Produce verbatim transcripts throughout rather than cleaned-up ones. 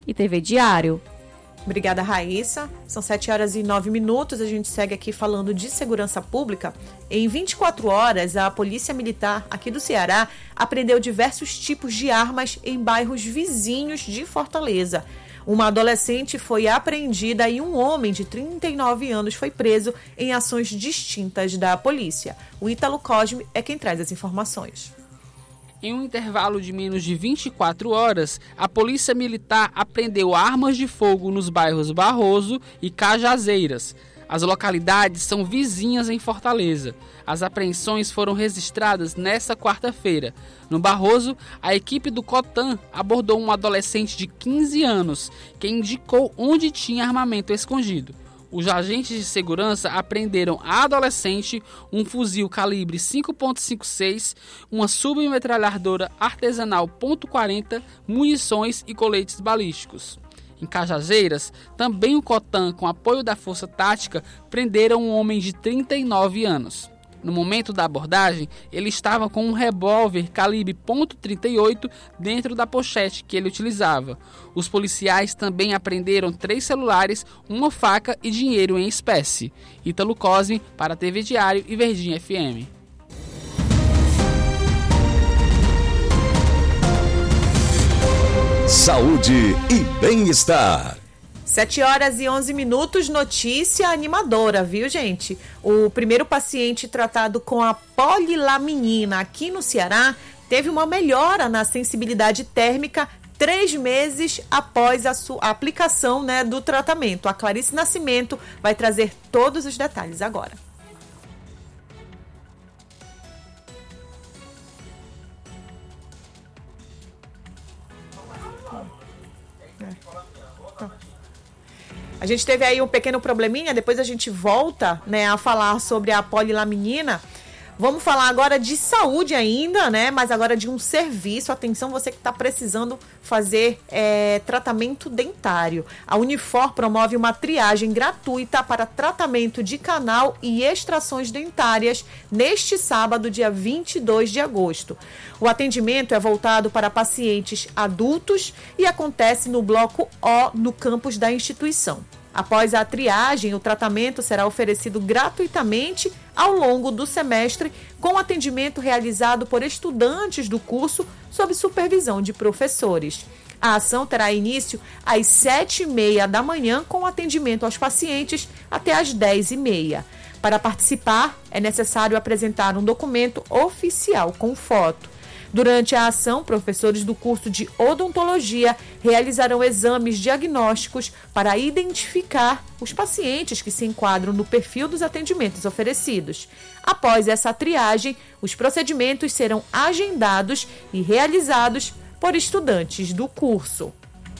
e T V Diário. Obrigada, Raíssa. São sete horas e nove minutos. A gente segue aqui falando de segurança pública. Em vinte e quatro horas, a Polícia Militar aqui do Ceará apreendeu diversos tipos de armas em bairros vizinhos de Fortaleza. Uma adolescente foi apreendida e um homem de trinta e nove anos foi preso em ações distintas da polícia. O Ítalo Cosme é quem traz as informações. Em um intervalo de menos de vinte e quatro horas, a Polícia Militar apreendeu armas de fogo nos bairros Barroso e Cajazeiras. As localidades são vizinhas em Fortaleza. As apreensões foram registradas nesta quarta-feira. No Barroso, a equipe do Cotan abordou um adolescente de quinze anos, que indicou onde tinha armamento escondido. Os agentes de segurança apreenderam a adolescente, um fuzil calibre cinco ponto cinquenta e seis, uma submetralhadora artesanal ponto quarenta, munições e coletes balísticos. Em Cajazeiras, também o Cotan, com apoio da Força Tática, prenderam um homem de trinta e nove anos. No momento da abordagem, ele estava com um revólver calibre ponto trinta e oito dentro da pochete que ele utilizava. Os policiais também apreenderam três celulares, uma faca e dinheiro em espécie. Ítalo Cosme, para a T V Diário e Verdinha F M. Saúde e bem-estar. sete horas e onze minutos, notícia animadora, viu, gente? O primeiro paciente tratado com a polilaminina aqui no Ceará teve uma melhora na sensibilidade térmica três meses após a sua a aplicação, né, do tratamento. A Clarice Nascimento vai trazer todos os detalhes agora. A gente teve aí um pequeno probleminha, depois a gente volta, né, a falar sobre a polilaminina. Vamos falar agora de saúde ainda, né, mas agora de um serviço. Atenção, você que está precisando fazer é, tratamento dentário. A Unifor promove uma triagem gratuita para tratamento de canal e extrações dentárias neste sábado, dia vinte e dois de agosto. O atendimento é voltado para pacientes adultos e acontece no bloco O, no campus da instituição. Após a triagem, o tratamento será oferecido gratuitamente ao longo do semestre, com atendimento realizado por estudantes do curso sob supervisão de professores. A ação terá início às sete e meia da manhã, com atendimento aos pacientes até às dez e meia. Para participar, é necessário apresentar um documento oficial com foto. Durante a ação, professores do curso de odontologia realizarão exames diagnósticos para identificar os pacientes que se enquadram no perfil dos atendimentos oferecidos. Após essa triagem, os procedimentos serão agendados e realizados por estudantes do curso.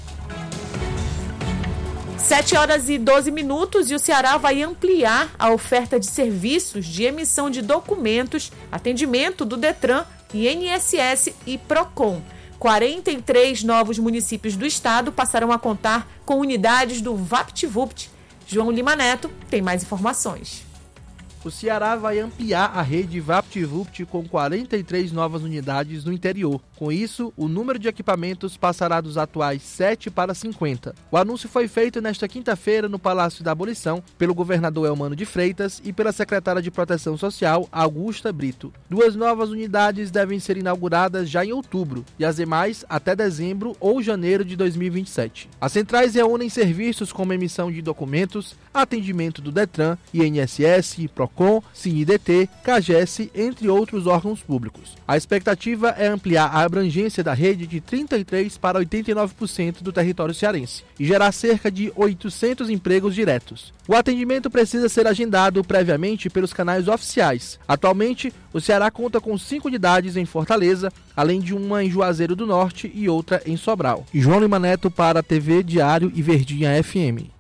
sete horas e doze minutos e o Ceará vai ampliar a oferta de serviços de emissão de documentos, atendimento do Detran, I N S S e Procon. quarenta e três novos municípios do estado passarão a contar com unidades do VaptVupt. João Lima Neto tem mais informações. O Ceará vai ampliar a rede VaptVupt com quarenta e três novas unidades no interior. Com isso, o número de equipamentos passará dos atuais sete para cinquenta. O anúncio foi feito nesta quinta-feira no Palácio da Abolição pelo governador Elmano de Freitas e pela secretária de Proteção Social, Augusta Brito. Duas novas unidades devem ser inauguradas já em outubro e as demais até dezembro ou janeiro de dois mil e vinte e sete. As centrais reúnem serviços como emissão de documentos, atendimento do Detran, I N S S, Procon, SINIDT, CAGES, entre outros órgãos públicos. A expectativa é ampliar a abrangência da rede de trinta e três por cento para oitenta e nove por cento do território cearense e gerar cerca de oitocentos empregos diretos. O atendimento precisa ser agendado previamente pelos canais oficiais. Atualmente, o Ceará conta com cinco unidades em Fortaleza, além de uma em Juazeiro do Norte e outra em Sobral. João Lima Neto para a T V Diário e Verdinha F M.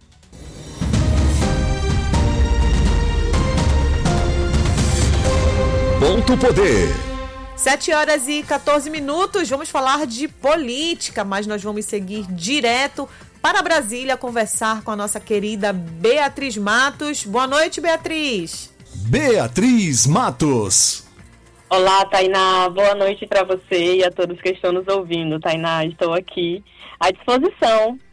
Ponto Poder. sete horas e quatorze minutos, vamos falar de política, mas nós vamos seguir direto para Brasília conversar com a nossa querida Beatriz Matos. Boa noite, Beatriz. Beatriz Matos. Olá, Tainá. Boa noite para você e a todos que estão nos ouvindo. Tainá, estou aqui à disposição